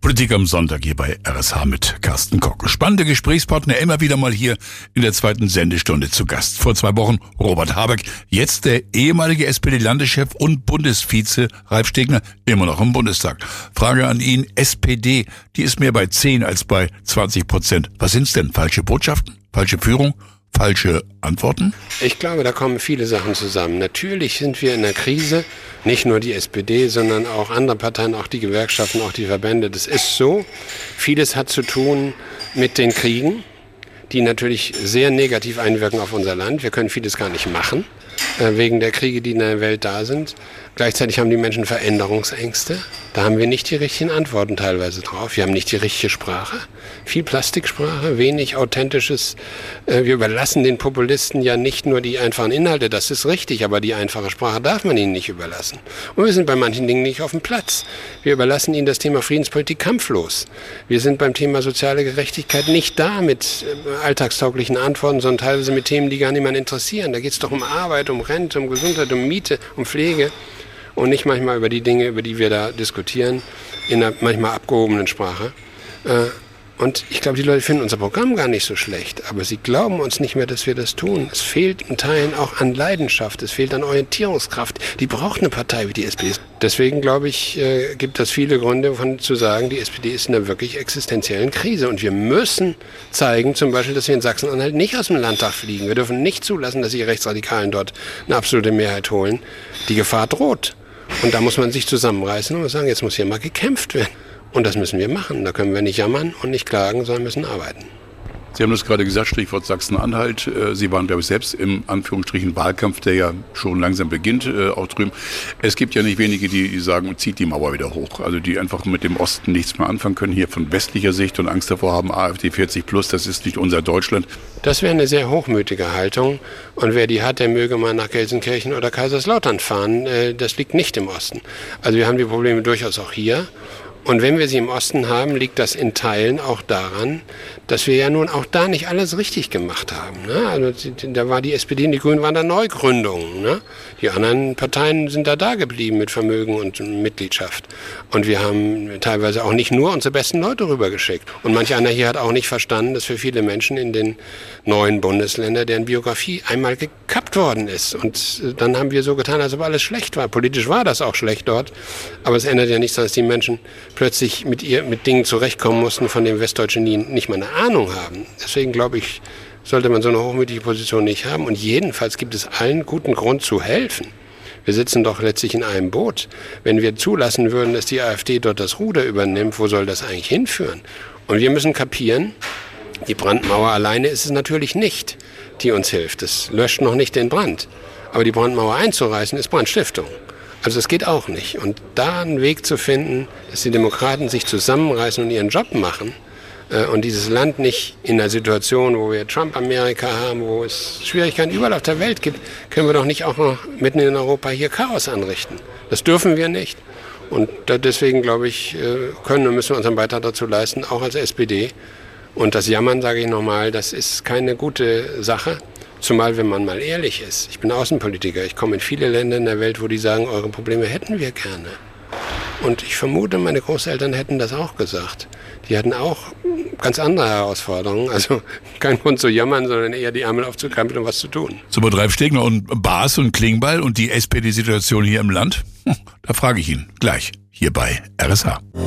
Politik am Sonntag hier bei RSH mit Carsten Kock. Spannende Gesprächspartner, immer wieder mal hier in der zweiten Sendestunde zu Gast. Vor 2 Wochen Robert Habeck, jetzt der ehemalige SPD-Landeschef und Bundesvize Ralf Stegner, immer noch im Bundestag. Frage an ihn, SPD, die ist mehr bei 10 als bei 20%. Was sind's denn? Falsche Botschaften? Falsche Führung? Falsche Antworten? Ich glaube, da kommen viele Sachen zusammen. Natürlich sind wir in der Krise, nicht nur die SPD, sondern auch andere Parteien, auch die Gewerkschaften, auch die Verbände. Das ist so. Vieles hat zu tun mit den Kriegen, die natürlich sehr negativ einwirken auf unser Land. Wir können vieles gar nicht machen, wegen der Kriege, die in der Welt da sind. Gleichzeitig haben die Menschen Veränderungsängste. Da haben wir nicht die richtigen Antworten teilweise drauf. Wir haben nicht die richtige Sprache. Viel Plastiksprache, wenig Authentisches. Wir überlassen den Populisten ja nicht nur die einfachen Inhalte, das ist richtig, aber die einfache Sprache darf man ihnen nicht überlassen. Und wir sind bei manchen Dingen nicht auf dem Platz. Wir überlassen ihnen das Thema Friedenspolitik kampflos. Wir sind beim Thema soziale Gerechtigkeit nicht da mit alltagstauglichen Antworten, sondern teilweise mit Themen, die gar niemanden interessieren. Da geht es doch um Arbeit, um Rente, um Gesundheit, um Miete, um Pflege. Und nicht manchmal über die Dinge, über die wir da diskutieren, in einer manchmal abgehobenen Sprache. Und ich glaube, die Leute finden unser Programm gar nicht so schlecht, aber sie glauben uns nicht mehr, dass wir das tun. Es fehlt in Teilen auch an Leidenschaft, es fehlt an Orientierungskraft. Die braucht eine Partei wie die SPD. Deswegen, glaube ich, gibt es viele Gründe, zu sagen, die SPD ist in einer wirklich existenziellen Krise. Und wir müssen zeigen, zum Beispiel, dass wir in Sachsen-Anhalt nicht aus dem Landtag fliegen. Wir dürfen nicht zulassen, dass die Rechtsradikalen dort eine absolute Mehrheit holen. Die Gefahr droht. Und da muss man sich zusammenreißen und sagen, jetzt muss hier mal gekämpft werden. Und das müssen wir machen. Da können wir nicht jammern und nicht klagen, sondern müssen arbeiten. Sie haben das gerade gesagt, Stichwort Sachsen-Anhalt. Sie waren, glaube ich, selbst im Anführungsstrichen Wahlkampf, der ja schon langsam beginnt, auch drüben. Es gibt ja nicht wenige, die sagen, zieht die Mauer wieder hoch. Also die einfach mit dem Osten nichts mehr anfangen können, hier von westlicher Sicht und Angst davor haben, AfD 40+, das ist nicht unser Deutschland. Das wäre eine sehr hochmütige Haltung. Und wer die hat, der möge mal nach Gelsenkirchen oder Kaiserslautern fahren. Das liegt nicht im Osten. Also wir haben die Probleme durchaus auch hier. Und wenn wir sie im Osten haben, liegt das in Teilen auch daran, dass wir ja nun auch da nicht alles richtig gemacht haben. Ne? Also da war die SPD und die Grünen waren da Neugründungen. Ne? Die anderen Parteien sind da geblieben mit Vermögen und Mitgliedschaft. Und wir haben teilweise auch nicht nur unsere besten Leute rübergeschickt. Und manch einer hier hat auch nicht verstanden, dass für viele Menschen in den neuen Bundesländern deren Biografie einmal gekappt worden ist. Und dann haben wir so getan, als ob alles schlecht war. Politisch war das auch schlecht dort. Aber es ändert ja nichts, dass die Menschen plötzlich mit Dingen zurechtkommen mussten, von denen Westdeutsche nicht mal eine Ahnung haben. Deswegen glaube ich, sollte man so eine hochmütige Position nicht haben. Und jedenfalls gibt es allen guten Grund zu helfen. Wir sitzen doch letztlich in einem Boot. Wenn wir zulassen würden, dass die AfD dort das Ruder übernimmt, wo soll das eigentlich hinführen? Und wir müssen kapieren, die Brandmauer alleine ist es natürlich nicht, die uns hilft. Das löscht noch nicht den Brand. Aber die Brandmauer einzureißen, ist Brandstiftung. Also das geht auch nicht. Und da einen Weg zu finden, dass die Demokraten sich zusammenreißen und ihren Job machen und dieses Land nicht in einer Situation, wo wir Trump-Amerika haben, wo es Schwierigkeiten überall auf der Welt gibt, können wir doch nicht auch noch mitten in Europa hier Chaos anrichten. Das dürfen wir nicht. Und deswegen, glaube ich, können und müssen wir unseren Beitrag dazu leisten, auch als SPD. Und das Jammern, sage ich nochmal, das ist keine gute Sache. Zumal, wenn man mal ehrlich ist. Ich bin Außenpolitiker. Ich komme in viele Länder in der Welt, wo die sagen, eure Probleme hätten wir gerne. Und ich vermute, meine Großeltern hätten das auch gesagt. Die hatten auch ganz andere Herausforderungen. Also kein Grund zu jammern, sondern eher die Ärmel aufzukrempeln und was zu tun. So bei Ralf Stegner und Baas und Klingbeil und die SPD-Situation hier im Land? Da frage ich ihn gleich hier bei RSH.